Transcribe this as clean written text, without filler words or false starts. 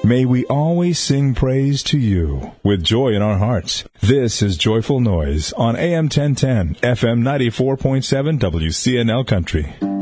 May we always sing praise to you with joy in our hearts. This is Joyful Noise on AM 1010, FM 94.7 WCNL Country.